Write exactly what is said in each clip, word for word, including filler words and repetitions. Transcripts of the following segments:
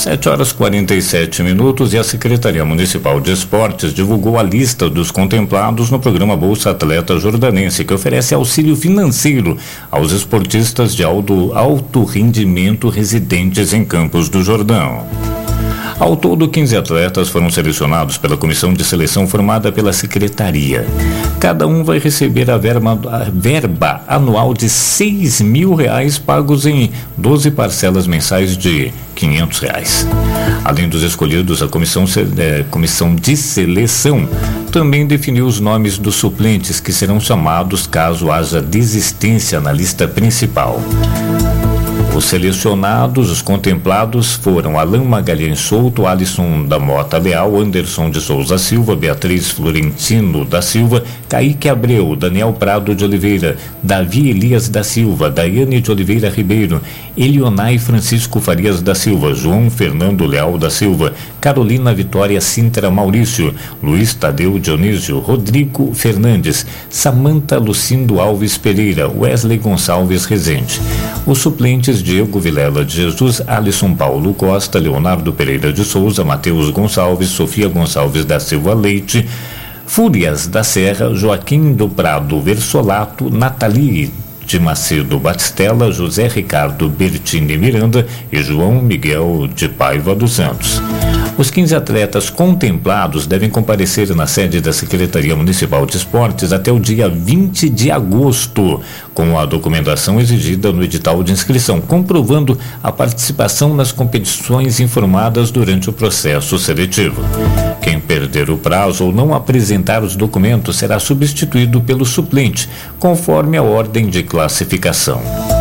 sete horas e quarenta e sete minutos e a Secretaria Municipal de Esportes divulgou a lista dos contemplados no programa Bolsa Atleta Jordanense, que oferece auxílio financeiro aos esportistas de alto, alto rendimento residentes em Campos do Jordão. Ao todo, quinze atletas foram selecionados pela comissão de seleção formada pela Secretaria. Cada um vai receber a verba, a verba anual de seis mil reais pagos em doze parcelas mensais de quinhentos reais. Além dos escolhidos, a comissão, é, comissão de seleção também definiu os nomes dos suplentes que serão chamados caso haja desistência na lista principal. Os selecionados, os contemplados foram Alain Magalhães Souto, Alisson da Mota Leal, Anderson de Souza Silva, Beatriz Florentino da Silva, Kaique Abreu, Daniel Prado de Oliveira, Davi Elias da Silva, Daiane de Oliveira Ribeiro, Elionai Francisco Farias da Silva, João Fernando Leal da Silva, Carolina Vitória Sintra Maurício, Luiz Tadeu Dionísio, Rodrigo Fernandes, Samanta Lucindo Alves Pereira, Wesley Gonçalves Rezende. Os suplentes Diego Vilela de Jesus, Alisson Paulo Costa, Leonardo Pereira de Souza, Matheus Gonçalves, Sofia Gonçalves da Silva Leite, Fúrias da Serra, Joaquim do Prado Versolato, Nathalie de Macedo Batistella, José Ricardo Bertini Miranda e João Miguel de Paiva dos Santos. Os quinze atletas contemplados devem comparecer na sede da Secretaria Municipal de Esportes até o dia vinte de agosto, com a documentação exigida no edital de inscrição, comprovando a participação nas competições informadas durante o processo seletivo. Quem perder o prazo ou não apresentar os documentos será substituído pelo suplente, conforme a ordem de classificação.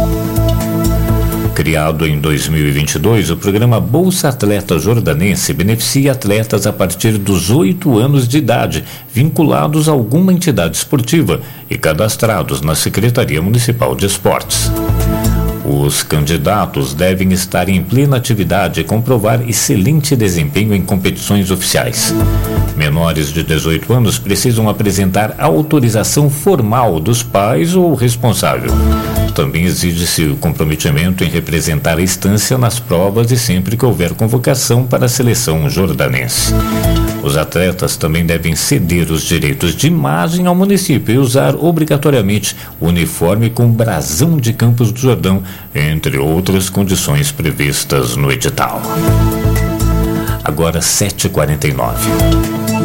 Criado em dois mil e vinte e dois, o programa Bolsa Atleta Jordanense beneficia atletas a partir dos oito anos de idade, vinculados a alguma entidade esportiva e cadastrados na Secretaria Municipal de Esportes. Os candidatos devem estar em plena atividade e comprovar excelente desempenho em competições oficiais. Menores de dezoito anos precisam apresentar autorização formal dos pais ou responsável. Também exige-se o comprometimento em representar a instância nas provas e sempre que houver convocação para a seleção jordanense. Os atletas também devem ceder os direitos de imagem ao município e usar obrigatoriamente o uniforme com brasão de Campos do Jordão, entre outras condições previstas no edital. Agora sete e quarenta e nove.